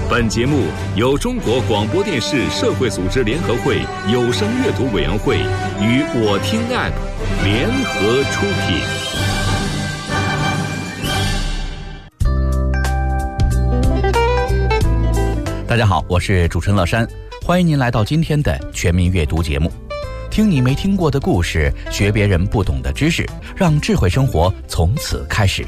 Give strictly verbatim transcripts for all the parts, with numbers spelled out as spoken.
本节目由中国广播电视社会组织联合会有声阅读委员会与我听 App 联合出品。大家好，我是主持人乐山，欢迎您来到今天的全民阅读节目。听你没听过的故事，学别人不懂的知识，让智慧生活从此开始。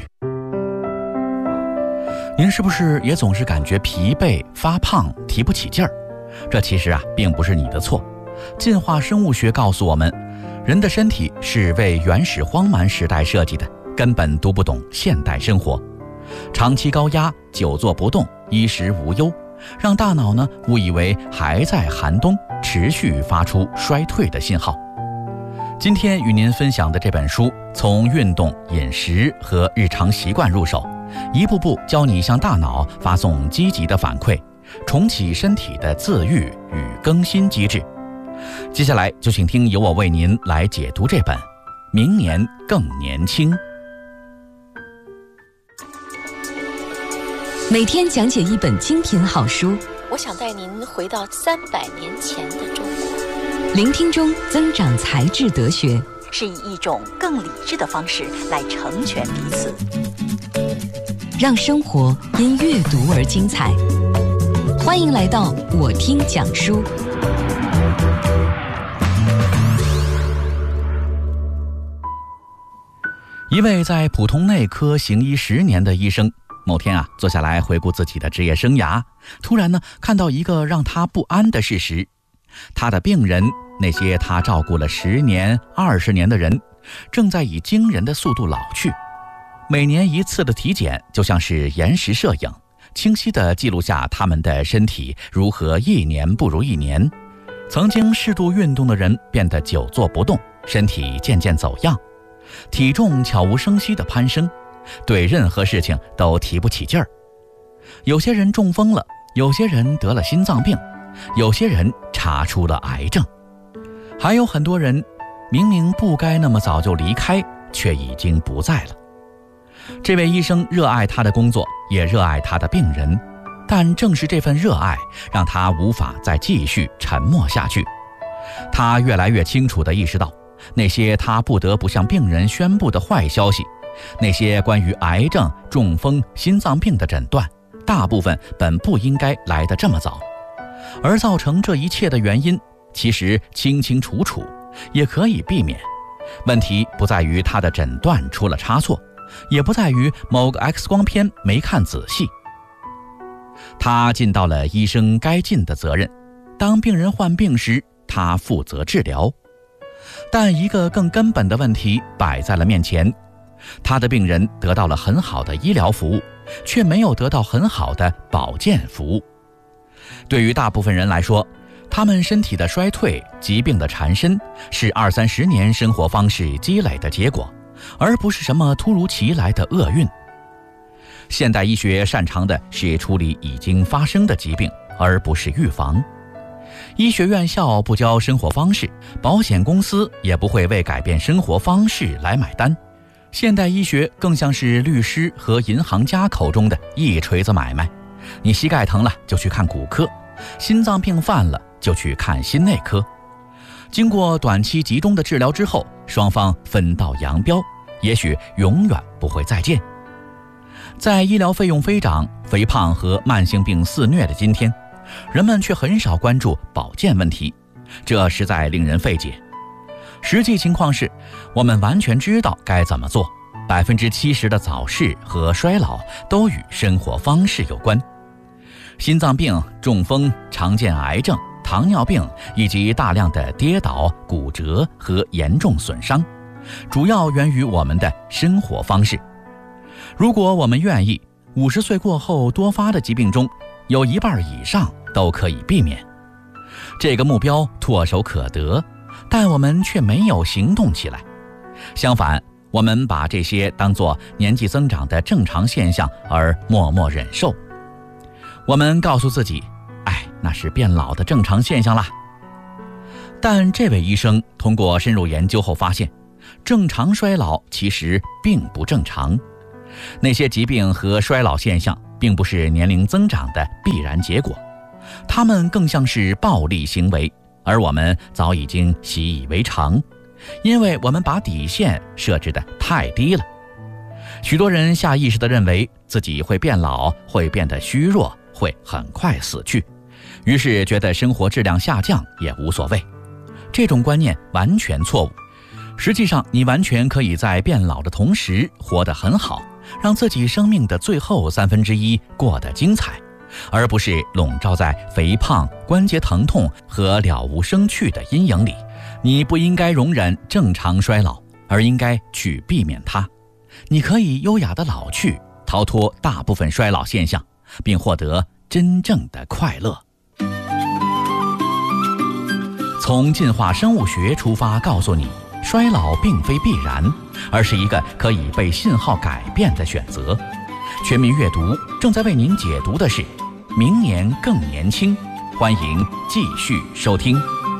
您是不是也总是感觉疲惫、发胖、提不起劲儿？这其实啊，并不是你的错。进化生物学告诉我们，人的身体是为原始荒蛮时代设计的，根本读不懂现代生活。长期高压、久坐不动、衣食无忧，让大脑呢误以为还在寒冬，持续发出衰退的信号。今天与您分享的这本书，从运动、饮食和日常习惯入手，一步步教你向大脑发送积极的反馈，重启身体的自愈与更新机制。接下来就请听由我为您来解读这本《明年更年轻》。 每天讲解一本精品好书， 我想带您回到三百年前的中国， 聆听中增长才智德学， 是以一种更理智的方式来成全彼此， 让生活因阅读而精彩。欢迎来到我听讲书。 一位在普通内科行医十年的医生，某天啊，坐下来回顾自己的职业生涯，突然呢，看到一个让他不安的事实：他的病人，那些他照顾了十年、二十年的人，正在以惊人的速度老去。每年一次的体检，就像是延时摄影，清晰地记录下他们的身体如何一年不如一年。曾经适度运动的人变得久坐不动，身体渐渐走样，体重悄无声息地攀升，对任何事情都提不起劲儿。有些人中风了，有些人得了心脏病，有些人查出了癌症，还有很多人明明不该那么早就离开，却已经不在了。这位医生热爱他的工作，也热爱他的病人，但正是这份热爱让他无法再继续沉默下去。他越来越清楚地意识到，那些他不得不向病人宣布的坏消息，那些关于癌症、中风、心脏病的诊断，大部分本不应该来得这么早，而造成这一切的原因其实清清楚楚，也可以避免。问题不在于他的诊断出了差错，也不在于某个 X 光片没看仔细。他尽到了医生该尽的责任，当病人患病时，他负责治疗。但一个更根本的问题摆在了面前，他的病人得到了很好的医疗服务，却没有得到很好的保健服务。对于大部分人来说，他们身体的衰退、疾病的缠身，是二三十年生活方式积累的结果，而不是什么突如其来的厄运。现代医学擅长的是处理已经发生的疾病，而不是预防。医学院校不教生活方式，保险公司也不会为改变生活方式来买单。现代医学更像是律师和银行家口中的一锤子买卖，你膝盖疼了就去看骨科，心脏病犯了就去看心内科。经过短期集中的治疗之后，双方分道扬镳，也许永远不会再见。在医疗费用飞涨、肥胖和慢性病肆虐的今天，人们却很少关注保健问题，这实在令人费解。实际情况是，我们完全知道该怎么做，百分之七十的早逝和衰老都与生活方式有关。心脏病、中风、常见癌症、糖尿病以及大量的跌倒、骨折和严重损伤，主要源于我们的生活方式。如果我们愿意，五十岁过后多发的疾病中，有一半以上都可以避免。这个目标唾手可得，但我们却没有行动起来。相反，我们把这些当作年纪增长的正常现象而默默忍受。我们告诉自己，哎，那是变老的正常现象啦。但这位医生通过深入研究后发现，正常衰老其实并不正常。那些疾病和衰老现象并不是年龄增长的必然结果，它们更像是暴力行为，而我们早已经习以为常，因为我们把底线设置得太低了。许多人下意识地认为自己会变老，会变得虚弱，会很快死去，于是觉得生活质量下降也无所谓。这种观念完全错误。实际上，你完全可以在变老的同时活得很好，让自己生命的最后三分之一过得精彩，而不是笼罩在肥胖、关节疼痛和了无生趣的阴影里。你不应该容忍正常衰老，而应该去避免它。你可以优雅地老去，逃脱大部分衰老现象，并获得真正的快乐。从进化生物学出发，告诉你衰老并非必然，而是一个可以被信号改变的选择。全民阅读正在为您解读的是明年更年轻，欢迎继续收听。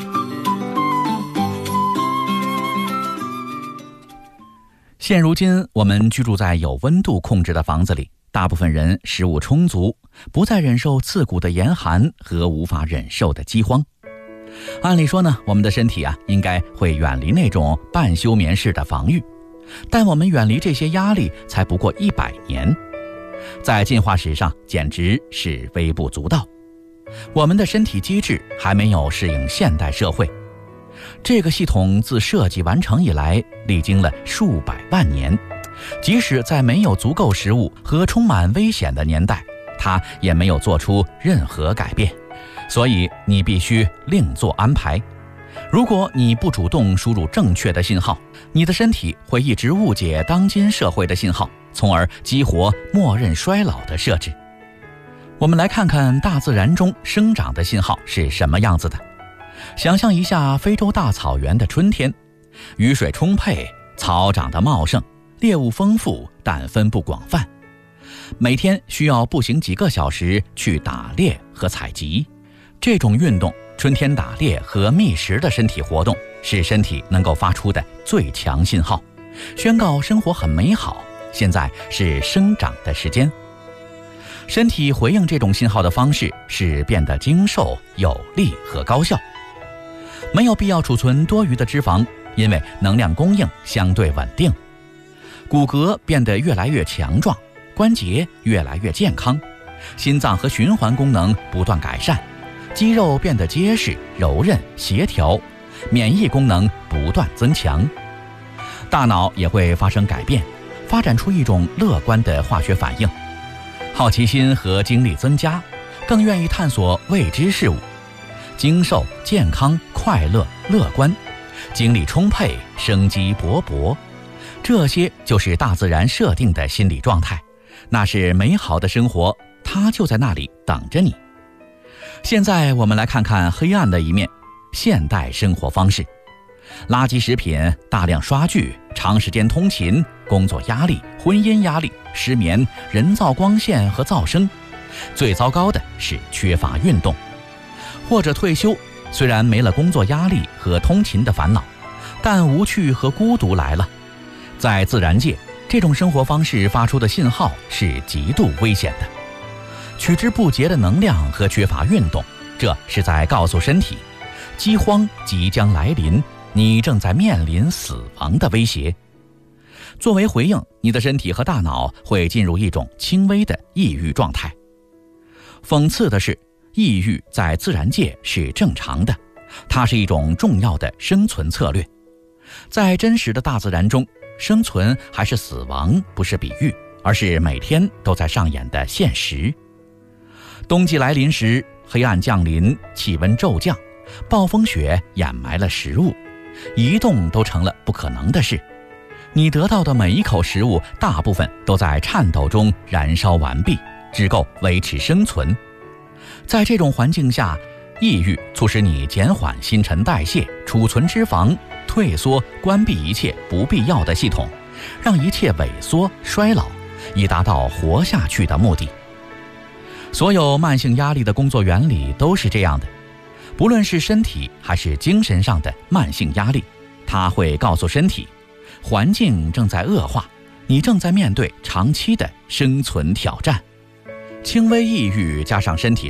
现如今，我们居住在有温度控制的房子里，大部分人食物充足，不再忍受刺骨的严寒和无法忍受的饥荒。按理说呢，我们的身体啊，应该会远离那种半休眠式的防御，但我们远离这些压力才不过一百年，在进化史上简直是微不足道。我们的身体机制还没有适应现代社会，这个系统自设计完成以来，历经了数百万年，即使在没有足够食物和充满危险的年代，它也没有做出任何改变。所以你必须另做安排。如果你不主动输入正确的信号，你的身体会一直误解当今社会的信号，从而激活默认衰老的设置。我们来看看大自然中生长的信号是什么样子的。想象一下非洲大草原的春天，雨水充沛，草长得茂盛，猎物丰富，但分布广泛。每天需要步行几个小时去打猎和采集。这种运动，春天打猎和觅食的身体活动，是身体能够发出的最强信号，宣告生活很美好，现在是生长的时间。身体回应这种信号的方式是变得精瘦、有力和高效。没有必要储存多余的脂肪，因为能量供应相对稳定。骨骼变得越来越强壮，关节越来越健康，心脏和循环功能不断改善，肌肉变得结实、柔韧、协调，免疫功能不断增强。大脑也会发生改变，发展出一种乐观的化学反应，好奇心和精力增加，更愿意探索未知事物。精瘦、健康、快乐、乐观，精力充沛，生机勃勃，这些就是大自然设定的心理状态，那是美好的生活，它就在那里等着你。现在我们来看看黑暗的一面，现代生活方式。垃圾食品、大量刷剧、长时间通勤、工作压力、婚姻压力、失眠、人造光线和噪声，最糟糕的是缺乏运动。或者退休，虽然没了工作压力和通勤的烦恼，但无趣和孤独来了。在自然界，这种生活方式发出的信号是极度危险的。取之不竭的能量和缺乏运动，这是在告诉身体，饥荒即将来临，你正在面临死亡的威胁。作为回应，你的身体和大脑会进入一种轻微的抑郁状态。讽刺的是，抑郁在自然界是正常的，它是一种重要的生存策略。在真实的大自然中，生存还是死亡不是比喻，而是每天都在上演的现实。冬季来临时，黑暗降临，气温骤降，暴风雪掩埋了食物，移动都成了不可能的事。你得到的每一口食物，大部分都在颤抖中燃烧完毕，只够维持生存。在这种环境下，抑郁促使你减缓新陈代谢，储存脂肪，退缩，关闭一切不必要的系统，让一切萎缩衰老，以达到活下去的目的。所有慢性压力的工作原理都是这样的，不论是身体还是精神上的慢性压力，它会告诉身体，环境正在恶化，你正在面对长期的生存挑战。 轻微抑郁加上身体